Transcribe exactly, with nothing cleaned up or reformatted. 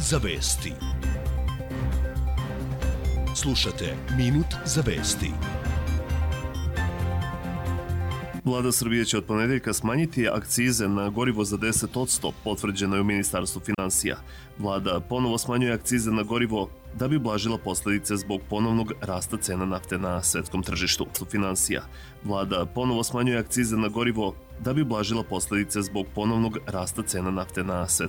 za vesti. Slušate Minut za vesti. Vlada Srbije će od ponedeljka smanjiti akcize na gorivo za deset posto, potvrđeno je u Ministarstvu finansija. Vlada ponovo smanjuje akcize na gorivo da bi ublažila posledice zbog ponovnog rasta cena nafte na svetskom tržištu. Finansija. Vlada ponovo smanjuje akcize na gorivo da bi ublažila posledice zbog ponovnog rasta cena nafte na svetskom